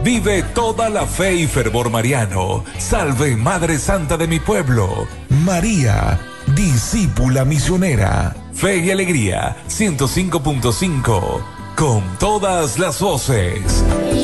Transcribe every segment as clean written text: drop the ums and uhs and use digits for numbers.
Vive toda la fe y fervor mariano. Salve Madre Santa de mi pueblo. María, discípula misionera. Fe y Alegría, 105.5. Con todas las voces.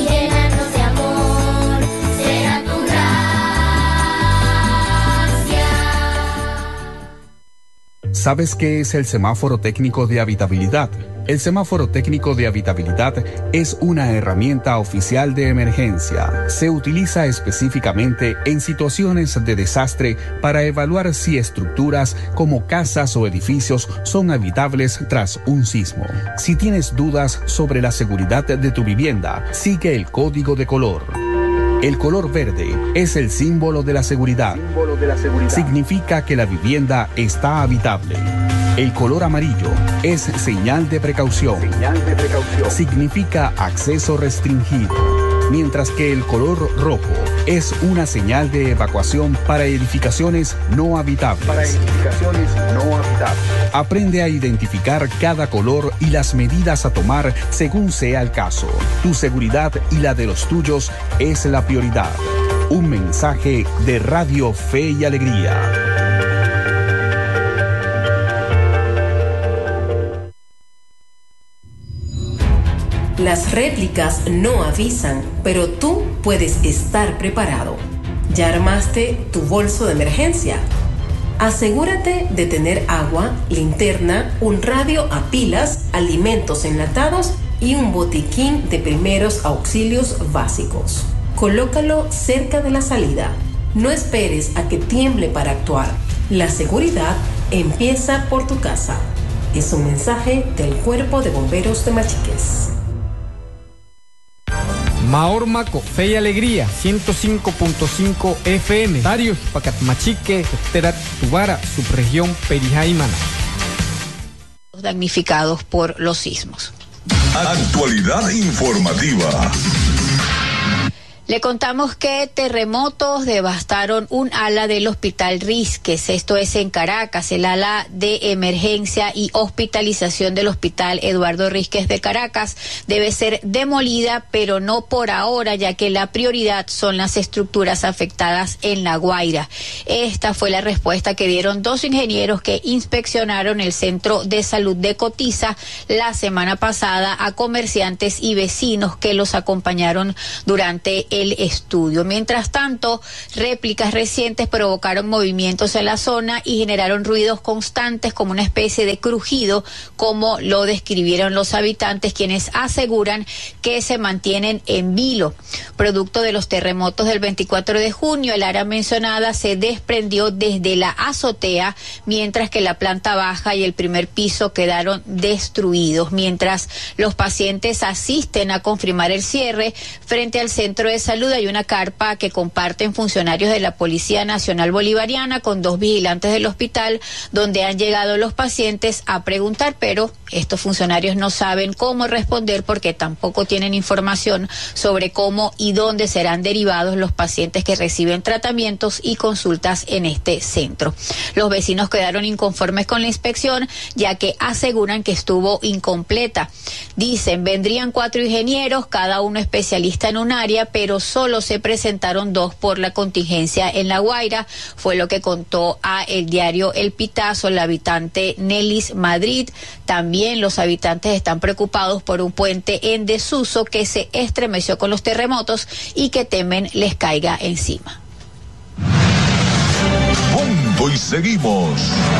¿Sabes qué es el semáforo técnico de habitabilidad? El semáforo técnico de habitabilidad es una herramienta oficial de emergencia. Se utiliza específicamente en situaciones de desastre para evaluar si estructuras como casas o edificios son habitables tras un sismo. Si tienes dudas sobre la seguridad de tu vivienda, sigue el código de color. El color verde es el símbolo de la seguridad. Significa que la vivienda está habitable. El color amarillo es señal de precaución. Significa acceso restringido. Mientras que el color rojo es una señal de evacuación para edificaciones no habitables. Aprende a identificar cada color y las medidas a tomar según sea el caso. Tu seguridad y la de los tuyos es la prioridad. Un mensaje de Radio Fe y Alegría. Las réplicas no avisan, pero tú puedes estar preparado. ¿Ya armaste tu bolso de emergencia? Asegúrate de tener agua, linterna, un radio a pilas, alimentos enlatados y un botiquín de primeros auxilios básicos. Colócalo cerca de la salida. No esperes a que tiemble para actuar. La seguridad empieza por tu casa. Es un mensaje del Cuerpo de Bomberos de Machiques. Maormaco, Fe y Alegría, 105.5 FM. Darius, Pacatmachique, Terat, Tubara, subregión Perijaimana. Damnificados por los sismos. Actualidad informativa. Le contamos que terremotos devastaron un ala del Hospital Rísquez, esto es en Caracas. El ala de emergencia y hospitalización del Hospital Eduardo Rísquez de Caracas debe ser demolida, pero no por ahora, ya que la prioridad son las estructuras afectadas en La Guaira. Esta fue la respuesta que dieron dos ingenieros que inspeccionaron el Centro de Salud de Cotiza la semana pasada a comerciantes y vecinos que los acompañaron durante el estudio. Mientras tanto, réplicas recientes provocaron movimientos en la zona y generaron ruidos constantes como una especie de crujido, como lo describieron los habitantes, quienes aseguran que se mantienen en vilo. Producto de los terremotos del 24 de junio, el área mencionada se desprendió desde la azotea, mientras que la planta baja y el primer piso quedaron destruidos. Mientras los pacientes asisten a confirmar el cierre, frente al centro de salud hay una carpa que comparten funcionarios de la Policía Nacional Bolivariana con dos vigilantes del hospital, donde han llegado los pacientes a preguntar, pero estos funcionarios no saben cómo responder porque tampoco tienen información sobre cómo y dónde serán derivados los pacientes que reciben tratamientos y consultas en este centro. Los vecinos quedaron inconformes con la inspección, ya que aseguran que estuvo incompleta. Dicen, vendrían 4 ingenieros, cada uno especialista en un área, pero solo se presentaron 2 por la contingencia en La Guaira, fue lo que contó a el diario El Pitazo la habitante Nelis Madrid. También los habitantes están preocupados por un puente en desuso que se estremeció con los terremotos y que temen les caiga encima. Punto y seguimos.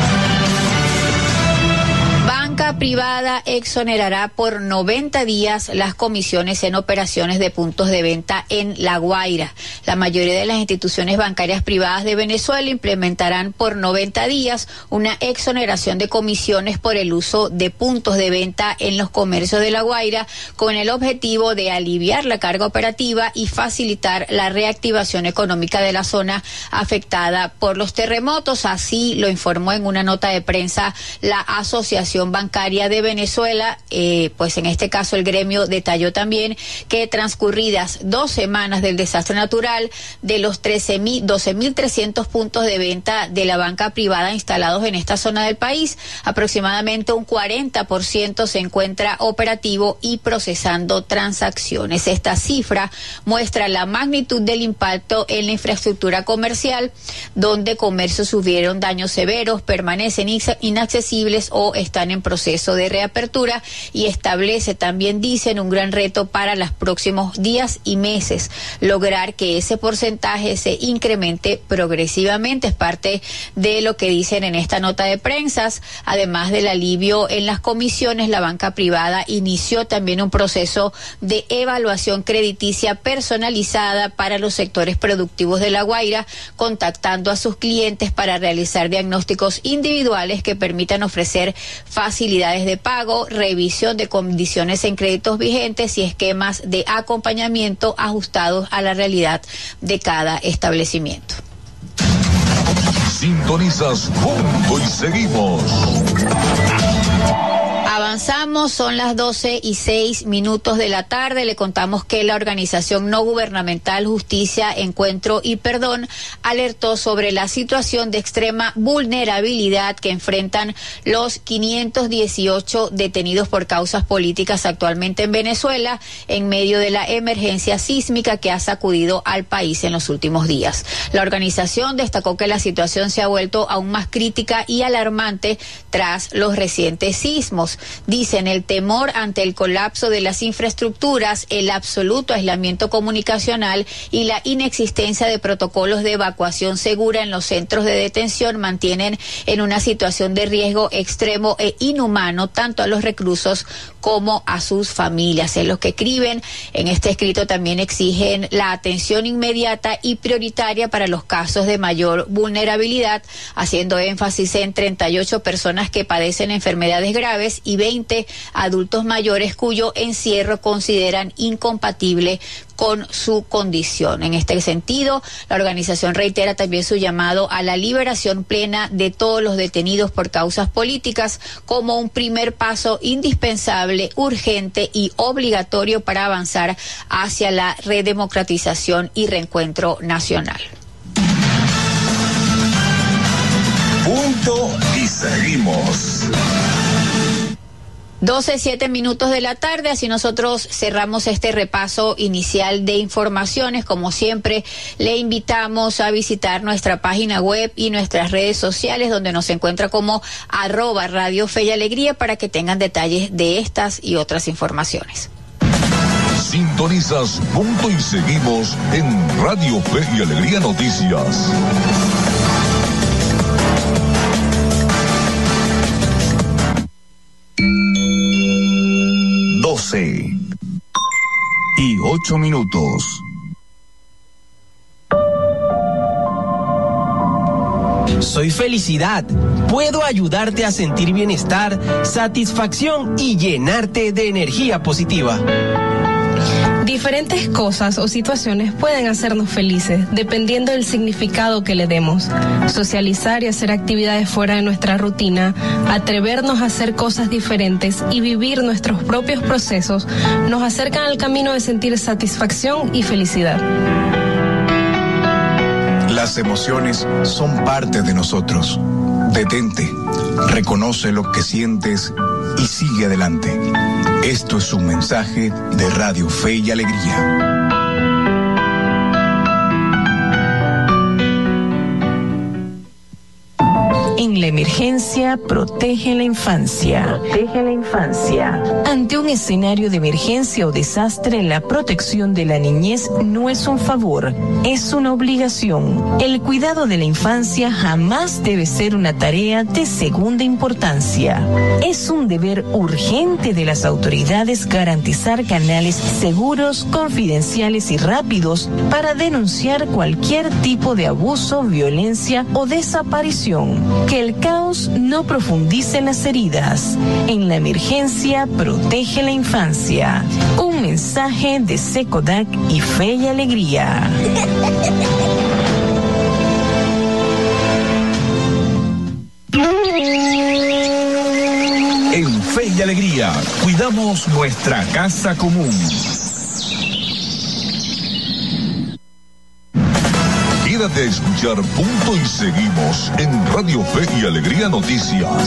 Banca privada exonerará por 90 días las comisiones en operaciones de puntos de venta en La Guaira. La mayoría de las instituciones bancarias privadas de Venezuela implementarán por 90 días una exoneración de comisiones por el uso de puntos de venta en los comercios de La Guaira, con el objetivo de aliviar la carga operativa y facilitar la reactivación económica de la zona afectada por los terremotos. Así lo informó en una nota de prensa la Asociación Bancaria bancaria de Venezuela, pues en este caso el gremio detalló también que transcurridas 2 semanas del desastre natural, de los 12.300 puntos de venta de la banca privada instalados en esta zona del país, aproximadamente un 40% se encuentra operativo y procesando transacciones. Esta cifra muestra la magnitud del impacto en la infraestructura comercial, donde comercios sufrieron daños severos, permanecen inaccesibles o están en proceso de reapertura, y establece también, dicen, un gran reto para los próximos días y meses, lograr que ese porcentaje se incremente progresivamente. Es parte de lo que dicen en esta nota de prensa. Además del alivio en las comisiones, la banca privada inició también un proceso de evaluación crediticia personalizada para los sectores productivos de La Guaira, contactando a sus clientes para realizar diagnósticos individuales que permitan ofrecer facilidades de pago, revisión de condiciones en créditos vigentes y esquemas de acompañamiento ajustados a la realidad de cada establecimiento. Sintonizas Punto y Seguimos. Avanzamos, son las 12:06 de la tarde. Le contamos que la organización no gubernamental Justicia, Encuentro y Perdón alertó sobre la situación de extrema vulnerabilidad que enfrentan los 518 detenidos por causas políticas actualmente en Venezuela, en medio de la emergencia sísmica que ha sacudido al país en los últimos días. La organización destacó que la situación se ha vuelto aún más crítica y alarmante tras los recientes sismos. Dicen el temor ante el colapso de las infraestructuras, el absoluto aislamiento comunicacional y la inexistencia de protocolos de evacuación segura en los centros de detención mantienen en una situación de riesgo extremo e inhumano tanto a los reclusos como a sus familias. En los que escriben en este escrito también exigen la atención inmediata y prioritaria para los casos de mayor vulnerabilidad, haciendo énfasis en 38 personas que padecen enfermedades graves y 20 adultos mayores cuyo encierro consideran incompatible con su condición. En este sentido, la organización reitera también su llamado a la liberación plena de todos los detenidos por causas políticas como un primer paso indispensable, urgente y obligatorio para avanzar hacia la redemocratización y reencuentro nacional. Punto y Seguimos. 12:07 de la tarde, así nosotros cerramos este repaso inicial de informaciones. Como siempre, le invitamos a visitar nuestra página web y nuestras redes sociales, donde nos encuentra como @Radio Fe y Alegría, para que tengan detalles de estas y otras informaciones. Sintonizas Punto y Seguimos en Radio Fe y Alegría Noticias. Y 8 minutos. Soy felicidad. Puedo ayudarte a sentir bienestar, satisfacción y llenarte de energía positiva. Diferentes cosas o situaciones pueden hacernos felices, dependiendo del significado que le demos. Socializar y hacer actividades fuera de nuestra rutina, atrevernos a hacer cosas diferentes y vivir nuestros propios procesos nos acercan al camino de sentir satisfacción y felicidad. Las emociones son parte de nosotros. Detente, reconoce lo que sientes y sigue adelante. Esto es un mensaje de Radio Fe y Alegría. En la emergencia, protege la infancia. Protege la infancia. Ante un escenario de emergencia o desastre, la protección de la niñez no es un favor, es una obligación. El cuidado de la infancia jamás debe ser una tarea de segunda importancia. Es un deber urgente de las autoridades garantizar canales seguros, confidenciales y rápidos para denunciar cualquier tipo de abuso, violencia o desaparición. Que el caos no profundice las heridas. En la emergencia, protege la infancia. Un mensaje de Secodac y Fe y Alegría. En Fe y Alegría, cuidamos nuestra casa común. Quédate a escuchar Punto y Seguimos en Radio Fe y Alegría Noticias.